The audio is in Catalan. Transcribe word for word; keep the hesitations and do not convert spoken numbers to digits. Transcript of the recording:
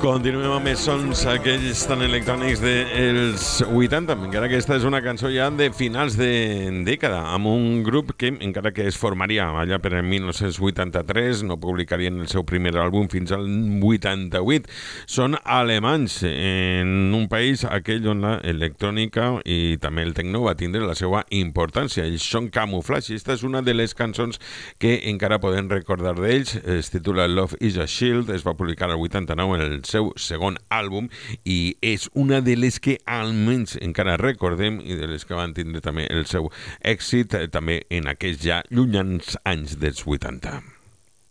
Continuem amb més sons aquells tan electrònics dels vuitanta, encara que aquesta és una cançó ja de finals de dècada, amb un grup que, encara que es formaria allà per el mil nou-cents vuitanta-tres, no publicarien el seu primer àlbum fins al vuitanta-vuit. Són alemanys, en un país aquell on la electrònica i també el techno va tindre la seva importància. Ells són Camouflage, i aquesta és una de les cançons que encara podem recordar d'ells. Es titula Love is a Shield, es va publicar al vuitanta-nou en el seu segon àlbum i és una de les que almenys encara recordem i de les que van tindre també el seu èxit també en aquells ja llunyans anys dels vuitanta.